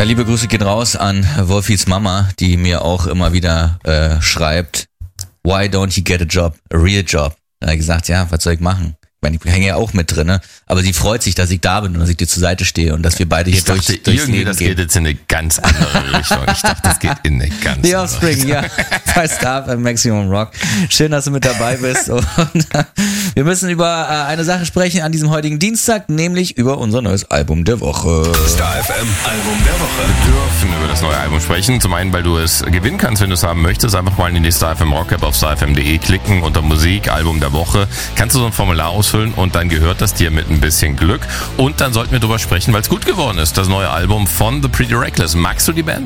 Ja, liebe Grüße gehen raus an Wolfis Mama, die mir auch immer wieder schreibt, why don't you get a job, a real job? Da hat er gesagt, ja, was soll ich machen? Ich meine, ich hänge ja auch mit drin, ne? Aber sie freut sich, dass ich da bin und dass ich dir zur Seite stehe und dass wir beide hier durchs Leben das gehen. geht jetzt in eine ganz andere Richtung. Ich dachte, das geht in eine ganz The andere Offspring, ja, bei Star FM Maximum Rock. Schön, dass du mit dabei bist. Und wir müssen über eine Sache sprechen an diesem heutigen Dienstag, nämlich über unser neues Album der Woche. Star FM Album der Woche. Wir dürfen über das neue Album sprechen. Zum einen, weil du es gewinnen kannst, wenn du es haben möchtest. Einfach mal in die Star FM Rock App auf starfm.de klicken, unter Musik, Album der Woche. Kannst du so ein Formular ausfüllen und dann gehört das dir mit ein bisschen Glück. Und dann sollten wir drüber sprechen, weil es gut geworden ist. Das neue Album von The Pretty Reckless. Magst du die Band?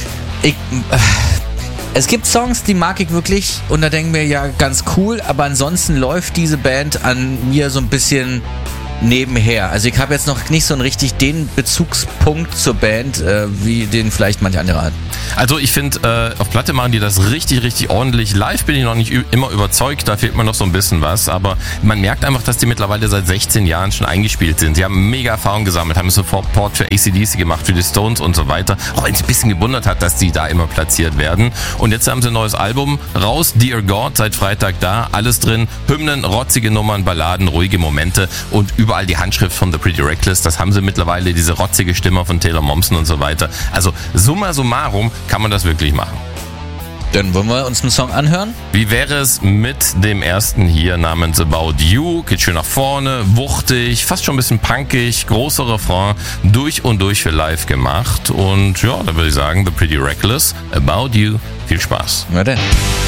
Es gibt Songs, die mag ich wirklich und da denken wir ja ganz cool, aber ansonsten läuft diese Band an mir so ein bisschen nebenher. Also ich habe jetzt noch nicht so einen richtig den Bezugspunkt zur Band, wie den vielleicht manche andere hatten. Also ich finde, auf Platte machen die das richtig, richtig ordentlich. Live bin ich noch nicht immer überzeugt, da fehlt mir noch so ein bisschen was. Aber man merkt einfach, dass die mittlerweile seit 16 Jahren schon eingespielt sind. Sie haben mega Erfahrung gesammelt, haben Support für AC/DC gemacht, für die Stones und so weiter. Auch wenn es ein bisschen gewundert hat, dass die da immer platziert werden. Und jetzt haben sie ein neues Album raus, Dear God, seit Freitag da. Alles drin, Hymnen, rotzige Nummern, Balladen, ruhige Momente und überall die Handschrift von The Pretty Reckless. Das haben sie mittlerweile, diese rotzige Stimme von Taylor Momsen und so weiter. Also summa summarum kann man das wirklich machen. Dann wollen wir uns einen Song anhören? Wie wäre es mit dem ersten hier namens About You? Geht schön nach vorne, wuchtig, fast schon ein bisschen punkig, großer Refrain, durch und durch für live gemacht. Und ja, da würde ich sagen, The Pretty Reckless, About You. Viel Spaß. Na denn.